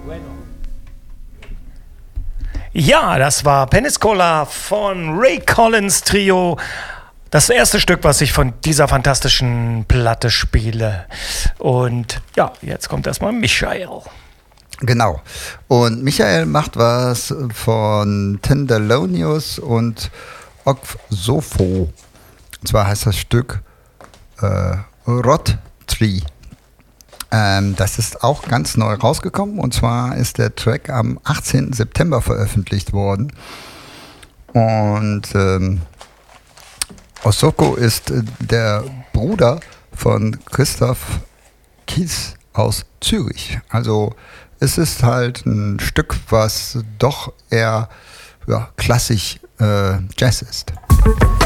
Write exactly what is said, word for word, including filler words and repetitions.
Ja, das war Peniscola von Ray Collins Trio. Das erste Stück, was ich von dieser fantastischen Platte spiele. Und ja, jetzt kommt erstmal Michael. Genau. Und Michael macht was von Tenderlonius und Oxopho. Und zwar heißt das Stück äh, Rot Tree. Ähm, das ist auch ganz neu rausgekommen. Und zwar ist der Track am achtzehnten September veröffentlicht worden. Und ähm, Osoko ist äh, der Bruder von Christoph Kies aus Zürich. Also es ist halt ein Stück, was doch eher ja, klassisch äh, Jazz ist.